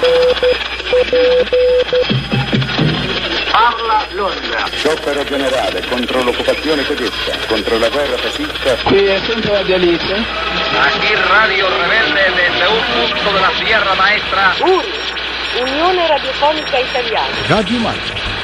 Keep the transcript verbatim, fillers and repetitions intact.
Parla Londra. Sciopero generale contro l'occupazione tedesca, contro la guerra fascista. Qui è sempre Radio Alice. Aquí Radio Rebelde desde un punto della Sierra Maestra. U R I, Unione Radiofonica Italiana. Radio Malta.